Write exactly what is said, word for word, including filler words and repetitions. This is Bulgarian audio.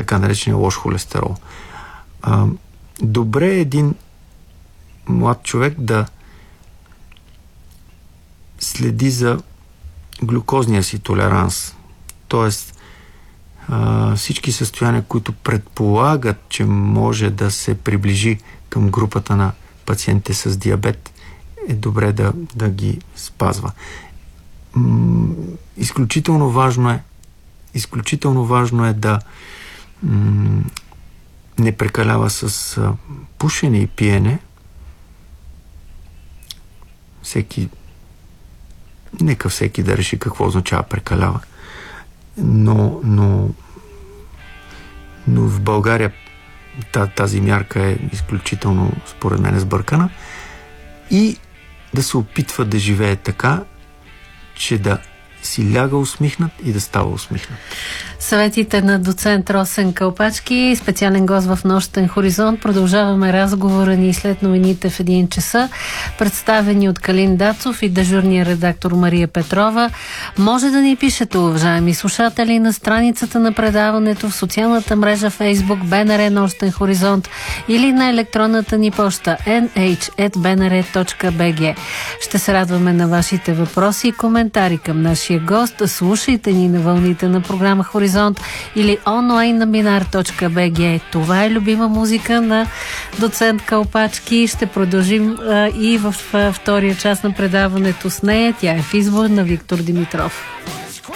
така наречения лош холестерол. А, добре е един млад човек да следи за глюкозния си толеранс. Тоест, а, всички състояния, които предполагат, че може да се приближи към групата на пациентите с диабет, е добре да, да ги спазва. М- изключително важно е изключително важно е да м- не прекалява с а, пушене и пиене. Всеки нека всеки да реши какво означава прекалява. Но, но, но в България тази мярка е изключително, според мен, сбъркана. И да се опитва да живее така, че да си ляга усмихнат и да става усмихнат. Съветите на доцент Росен Кълпачки, специален гост в Нощен хоризонт. Продължаваме разговора ни след новините в един часа, представени от Калин Дацов и дежурния редактор Мария Петрова. Може да ни пишете, уважаеми слушатели, на страницата на предаването в социалната мрежа Facebook БНР Нощен хоризонт или на електронната ни поща ен ейч ет би ен ар точка би джи. Ще се радваме на вашите въпроси и коментари към нашия гост. Слушайте ни на вълните на програма Хоризонт или онлайн на минар точка би джи. Това е любима музика на доцент Кълпачки. Ще продължим а, и в а, втория част на предаването с нея. Тя е в избор на Виктор Димитров.